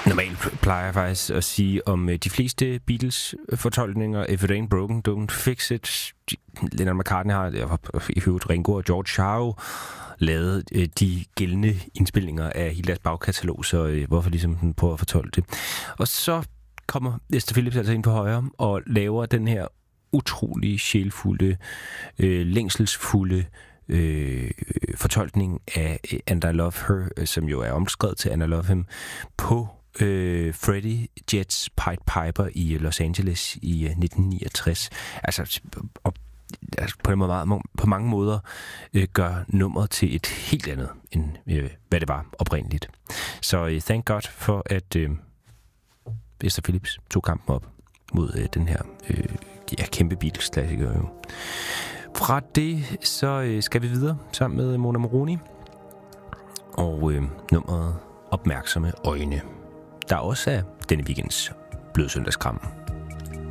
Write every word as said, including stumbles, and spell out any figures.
Normalt plejer jeg faktisk at sige om de fleste Beatles-fortolkninger, if it ain't broken, don't fix it. Lennon McCartney har, i øvrigt Ringo og George har jo lavet de gældende indspilninger af hele deres bagkatalog, så hvorfor ligesom prøve at fortolke det. Og så kommer Esther Phillips altså ind på højre og laver den her utrolig sjælfulde, øh, længselsfulde øh, fortolkning af And I Love Her, som jo er omskrevet til And I Love Him, på øh, Freddie Jets Pied Piper i Los Angeles i nitten niogtres. Altså, og, altså på, en måde, på mange måder øh, gør nummeret til et helt andet, end øh, hvad det var oprindeligt. Så øh, thank God for, at øh, Esther Phillips tog kampen op mod øh, den her øh, ja, kæmpe Beatles-klassiker. Jo. Fra det, så øh, skal vi videre sammen med Mona Moroni og øh, nummeret Opmærksomme Øjne, der også er denne weekends Blødsøndagskram.